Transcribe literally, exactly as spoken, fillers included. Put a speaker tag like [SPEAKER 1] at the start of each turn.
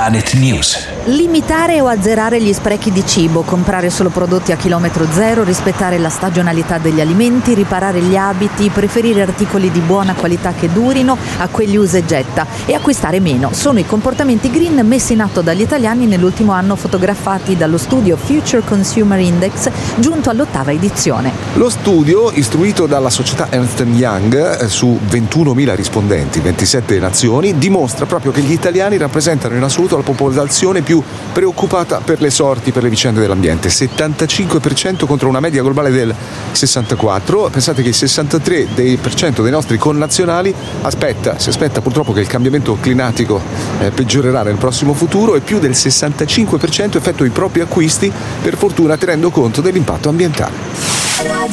[SPEAKER 1] Planet News.
[SPEAKER 2] Limitare o azzerare gli sprechi di cibo, comprare solo prodotti a chilometro zero, rispettare la stagionalità degli alimenti, riparare gli abiti, preferire articoli di buona qualità che durino a quelli usa e getta e acquistare meno. Sono i comportamenti green messi in atto dagli italiani nell'ultimo anno, fotografati dallo studio Future Consumer Index, giunto all'ottava edizione.
[SPEAKER 3] Lo studio, istruito dalla società Ernst and Young su ventunomila rispondenti, ventisette nazioni, dimostra proprio che gli italiani rappresentano in assoluto la popolazione più preoccupata per le sorti, per le vicende dell'ambiente, settantacinque per cento contro una media globale del sessantaquattro per cento. Pensate che il sessantatré per cento dei nostri connazionali aspetta, si aspetta purtroppo che il cambiamento climatico eh, peggiorerà nel prossimo futuro, e più del sessantacinque per cento effettua i propri acquisti, per fortuna tenendo conto dell'impatto ambientale.